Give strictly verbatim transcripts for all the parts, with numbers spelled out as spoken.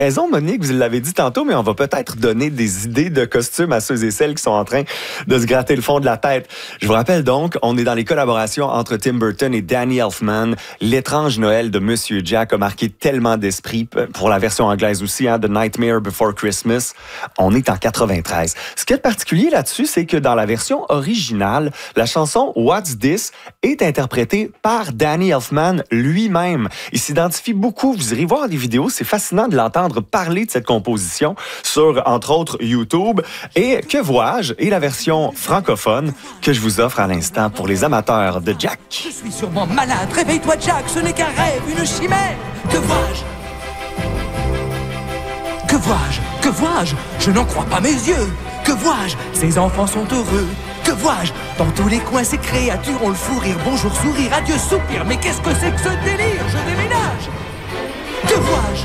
raison, Monique, vous l'avez dit tantôt, mais on va peut-être donner des idées de costumes à ceux et celles qui sont en train de se gratter le fond de la tête. Je vous rappelle donc, on est dans les collaborations entre Tim Burton et Danny Elfman. L'étrange Noël de Monsieur Jack a marqué tellement d'esprit, pour la version anglaise aussi, hein, The Nightmare Before Christmas. On est en quatre-vingt-treize. Ce qui est particulier là-dessus, c'est que dans la version originale, la chanson What's This est interprétée par Danny Elfman lui-même. Il s'identifie beaucoup. Vous irez voir des vidéos. C'est fascinant de l'entendre parler de cette composition sur, entre autres, YouTube. Et Que vois-je? Et la version francophone que je vous offre à l'instant pour les amateurs de Jack. Je suis sûrement malade. Réveille-toi, Jack. Ce n'est qu'un rêve, une chimère. Que vois-je? Que vois-je? Que vois-je? Je n'en crois pas mes yeux. Que vois-je? Ces enfants sont heureux. Que vois-je? Dans tous les coins, ces créatures ont le fou rire. Bonjour, sourire, adieu, soupir. Mais qu'est-ce que c'est que ce délire? Je déménage. Que vois-je?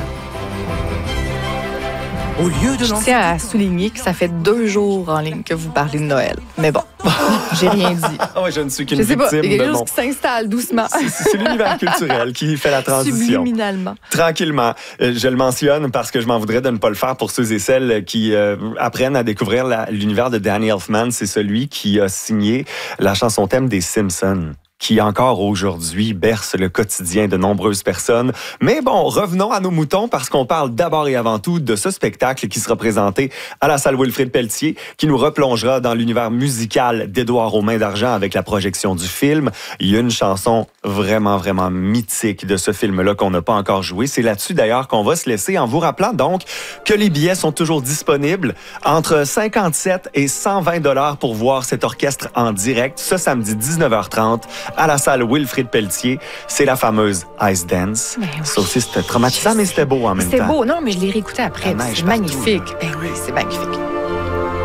Au lieu de Je tiens à souligner que ça fait deux jours en ligne que vous parlez de Noël. Mais bon, j'ai rien dit. Oh, je ne suis qu'une Je sais pas, victime il y a quelque de chose mon... qui s'installe doucement. C'est, c'est l'univers culturel qui fait la transition. Subliminalement. Tranquillement. Euh, je le mentionne parce que je m'en voudrais de ne pas le faire pour ceux et celles qui euh, apprennent à découvrir la, l'univers de Danny Elfman. C'est celui qui a signé la chanson thème des Simpsons, qui encore aujourd'hui berce le quotidien de nombreuses personnes. Mais bon, revenons à nos moutons parce qu'on parle d'abord et avant tout de ce spectacle qui sera présenté à la salle Wilfrid Pelletier, qui nous replongera dans l'univers musical d'Édouard aux Mains d'Argent avec la projection du film. Il y a une chanson vraiment, vraiment mythique de ce film-là qu'on n'a pas encore joué. C'est là-dessus d'ailleurs qu'on va se laisser en vous rappelant donc que les billets sont toujours disponibles entre cinquante-sept et cent vingt dollars pour voir cet orchestre en direct ce samedi dix-neuf heures trente à la salle Wilfrid Pelletier. C'est la fameuse Ice Dance. Ben oui. Ça aussi, c'était traumatisant, mais c'était beau en même temps. C'était beau, non, mais je l'ai réécouté après. La neige C'est partout, magnifique. Ben oui, c'est magnifique.